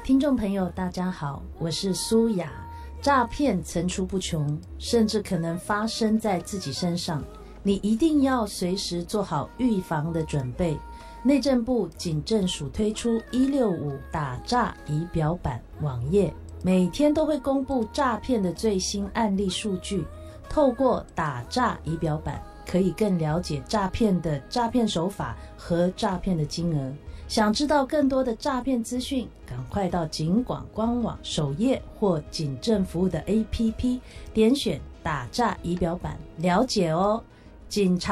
听众朋友大家好，我是苏雅。诈骗层出不穷，甚至可能发生在自己身上，你一定要随时做好预防的准备。内政部警政署推出165打诈仪表板网页，每天都会公布诈骗的最新案例数据，透过打诈仪表板可以更了解诈骗的诈骗手法和诈骗的金额。想知道更多的诈骗资讯，赶快到警广官网首页或警政服务的 APP， 点选打诈仪表板了解哦。警察